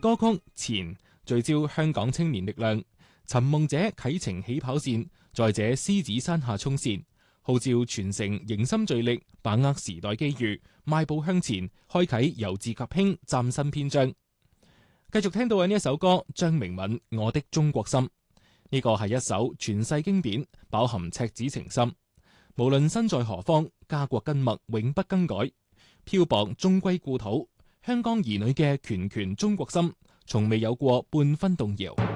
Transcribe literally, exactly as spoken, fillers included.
歌曲《前》聚焦香港青年力量，尋夢者啟程起跑線，在這獅子山下衝線，號召全城凝心聚力，把握時代機遇，邁步向前，開啟由治及興嶄新篇章。繼續聽到嘅呢一首歌，張明敏《我的中國心》，呢個係一首傳世經典，飽含赤子情深。無論身在何方，家國根脈永不更改，漂泊終歸故土。香港兒女嘅拳拳中國心，從未有過半分動搖。